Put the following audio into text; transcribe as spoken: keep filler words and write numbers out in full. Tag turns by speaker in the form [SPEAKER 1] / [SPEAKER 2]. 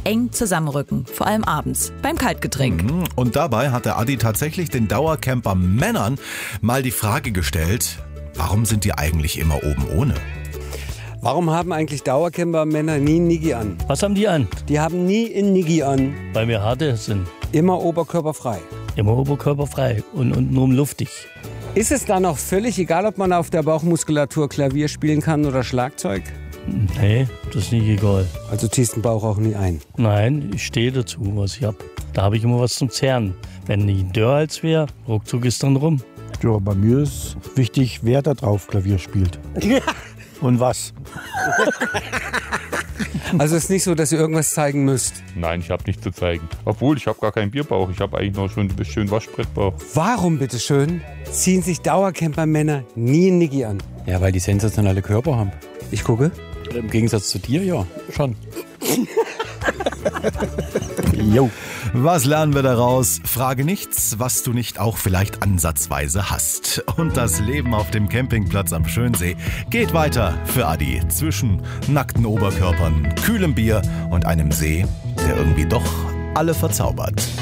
[SPEAKER 1] eng zusammenrücken, vor allem abends beim Kaltgetränk.
[SPEAKER 2] Mhm. Und dabei hat der Adi tatsächlich den Dauercamper-Männern mal die Frage gestellt, warum sind die eigentlich immer oben ohne?
[SPEAKER 3] Warum haben eigentlich Dauercamper-Männer nie ein Niggi an?
[SPEAKER 4] Was haben die an?
[SPEAKER 3] Die haben nie ein Niggi an.
[SPEAKER 4] Weil wir harte sind.
[SPEAKER 3] Immer oberkörperfrei.
[SPEAKER 4] Immer oberkörperfrei und untenrum luftig.
[SPEAKER 3] Ist es dann auch völlig egal, ob man auf der Bauchmuskulatur Klavier spielen kann oder Schlagzeug?
[SPEAKER 4] Nee, das ist nicht egal.
[SPEAKER 3] Also ziehst den Bauch auch nie ein?
[SPEAKER 4] Nein, ich stehe dazu, was ich hab. Da habe ich immer was zum Zehren. Wenn ich ein Dörrhals wäre, ruckzuck ist dann rum.
[SPEAKER 5] Ja, bei mir ist wichtig, wer da drauf Klavier spielt. Und was?
[SPEAKER 3] Also es ist nicht so, dass ihr irgendwas zeigen müsst?
[SPEAKER 6] Nein, ich habe nichts zu zeigen. Obwohl, ich habe gar keinen Bierbauch. Ich habe eigentlich noch schon einen schönen Waschbrettbauch.
[SPEAKER 3] Warum, bitteschön, ziehen sich Dauercamper-Männer nie ein Niggi an?
[SPEAKER 7] Ja, weil die sensationelle Körper haben.
[SPEAKER 3] Ich gucke.
[SPEAKER 7] Im Gegensatz zu dir, ja, schon.
[SPEAKER 2] Jo. Was lernen wir daraus? Frage nichts, was du nicht auch vielleicht ansatzweise hast. Und das Leben auf dem Campingplatz am Schönsee geht weiter für Adi zwischen nackten Oberkörpern, kühlem Bier und einem See, der irgendwie doch alle verzaubert.